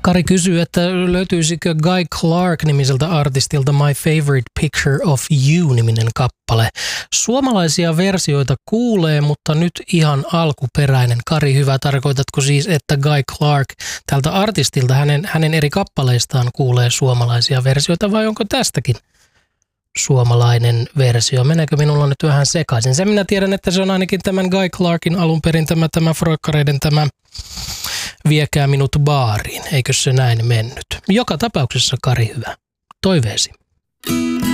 Kari kysyy, että löytyisikö Guy Clark-nimiseltä artistilta My Favorite Picture of You-niminen kappale. Suomalaisia versioita kuulee, mutta nyt ihan alkuperäinen. Kari, hyvä, tarkoitatko siis, että Guy Clark tältä artistilta hänen eri kappaleistaan kuulee suomalaisia versioita vai onko tästäkin suomalainen versio? Meneekö minulla nyt vähän sekaisin? Sen minä tiedän, että se on ainakin tämän Guy Clarkin alun perin tämä Froikkareiden tämä Viekää minut baariin. Eikö se näin mennyt? Joka tapauksessa, Kari, hyvä. Toiveesi.